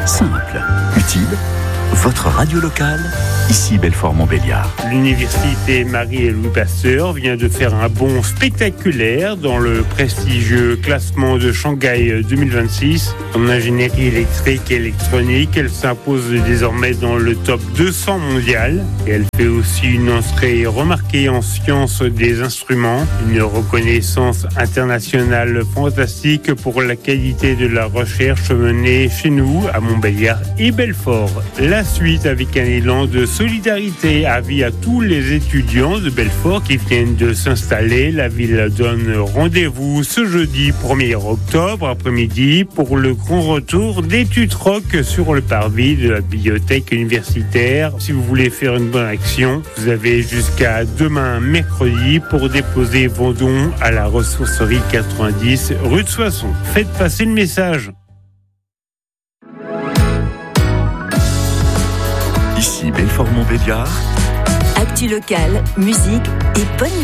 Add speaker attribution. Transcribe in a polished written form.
Speaker 1: Simple, utile, votre radio locale, ici Belfort-Montbéliard.
Speaker 2: L'université Marie et Louis Pasteur vient de faire un bond spectaculaire dans le prestigieux classement de Shanghai 2026. En ingénierie électrique et électronique, elle s'impose désormais dans le top 200 mondial. Et elle fait aussi une entrée remarquée en sciences des instruments. Une reconnaissance internationale fantastique pour la qualité de la recherche menée chez nous, à Montbéliard et Belfort. La suite avec un élan de solidarité. Avis à tous les étudiants de Belfort qui viennent de s'installer. La ville donne rendez-vous ce jeudi 1er octobre après-midi pour le grand retour d'études rock sur le parvis de la bibliothèque universitaire. Si vous voulez faire une bonne action, vous avez jusqu'à demain mercredi pour déposer vos dons à la ressourcerie 90 rue de Soissons. Faites passer le message.
Speaker 1: Ici Belfort-Montbéliard.
Speaker 3: Actu locale, musique et bonne